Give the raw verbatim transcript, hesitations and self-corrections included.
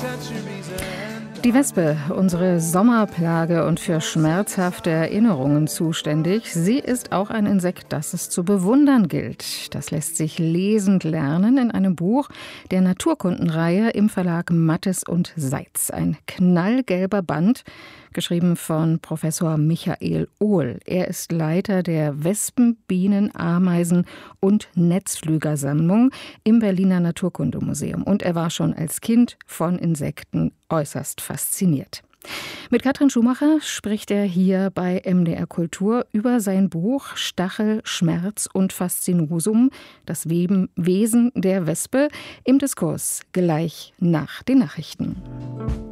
Die Wespe, unsere Sommerplage und für schmerzhafte Erinnerungen zuständig. Sie ist auch ein Insekt, das es zu bewundern gilt. Das lässt sich lesend lernen in einem Buch der Naturkundenreihe im Verlag Mattes und Seitz. Ein knallgelber Band, geschrieben von Professor Michael Ohl. Er ist Leiter der Wespen-, Bienen-, Ameisen- und Netzflügersammlung im Berliner Naturkundemuseum. Und er war schon als Kind von Insekten äußerst fasziniert. Mit Katrin Schumacher spricht er hier bei M D R Kultur über sein Buch Stachel, Schmerz und Faszinosum, das Wesen der Wespe, im Diskurs gleich nach den Nachrichten.